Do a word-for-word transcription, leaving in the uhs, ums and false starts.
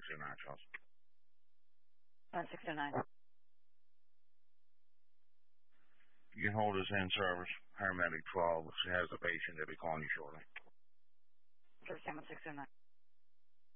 six oh nine, Charles. one six oh nine. You can hold us in service. Paramedic twelve. She has a patient. They'll be calling you shortly. Service one six oh nine.